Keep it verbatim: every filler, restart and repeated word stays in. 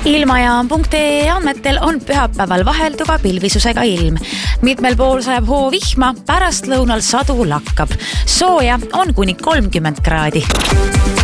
Ilmajaam punkt ee andmetel on pühapäeval vahelduva pilvisusega ilm. Mitmel pool sajab hoo vihma, pärast lõunal sadu lakkab. Sooja on kuni kolmkümmend kraadi.